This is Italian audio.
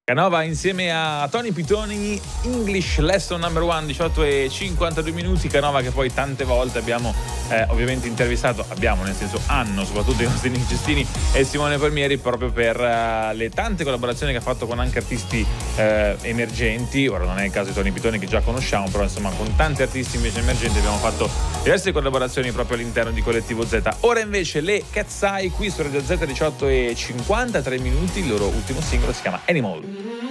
Canova insieme a Tony Pitoni, English Lesson Number 1, 18:52 minuti. Canova che poi tante volte abbiamo ovviamente intervistato, hanno soprattutto i nostri Nick Cestini e Simone Palmieri, proprio per le tante collaborazioni che ha fatto con anche artisti emergenti. Ora non è il caso di Tony Pitoni che già conosciamo, però insomma con tanti artisti invece emergenti abbiamo fatto diverse collaborazioni proprio all'interno di Collettivo Z. Ora invece le Cat's Eye qui su Radio Z, 18:53 minuti. Il loro ultimo singolo si chiama Animal.